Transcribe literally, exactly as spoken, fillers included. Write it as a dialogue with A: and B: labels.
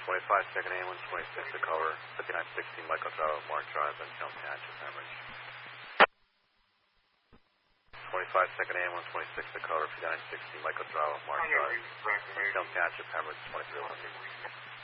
A: twenty-five second ambulance, twenty-six to cover, fifty-nine sixteen Michael Drive, Mark Drive, and Jump Hatches, hemorrhage. twenty-five second ambulance, twenty-six to cover, fifty-nine sixteen Michael Drive, Mark Drive, Jump Hatches, hemorrhage, twenty-three hundred.